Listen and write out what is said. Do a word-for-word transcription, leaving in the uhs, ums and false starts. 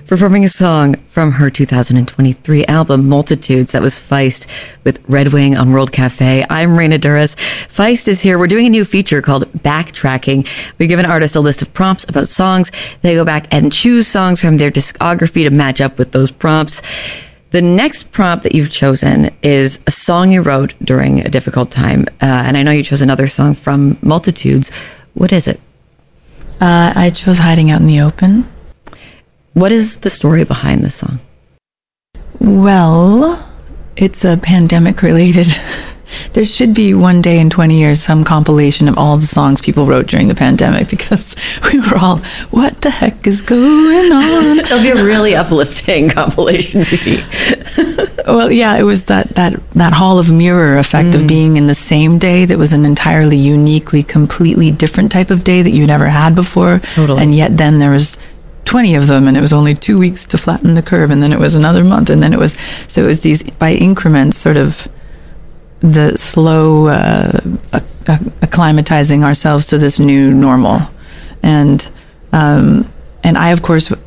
performing a song from her two thousand twenty-three album, Multitudes. That was Feist with Red Wing on World Cafe. I'm Raina Douras. Feist is here. We're doing a new feature called Backtracking. We give an artist a list of prompts about songs. They go back and choose songs from their discography to match up with those prompts. The next prompt that you've chosen is a song you wrote during a difficult time. Uh, and I know you chose another song from Multitudes. What is it? Uh, I chose Hiding Out in the Open. What is the story behind this song? Well, it's a pandemic related. There should be one day in twenty years some compilation of all the songs people wrote during the pandemic, because we were all, what the heck is going on? It'll be a really uplifting compilation C D. Well, yeah, it was that, that, that Hall of Mirror effect mm. of being in the same day that was an entirely uniquely, completely different type of day that you never had before. Totally. And yet then there was twenty of them, and it was only two weeks to flatten the curve, and then it was another month, and then it was, so it was these, by increments, sort of the slow uh, acclimatizing ourselves to this new normal. And um, and I, of course,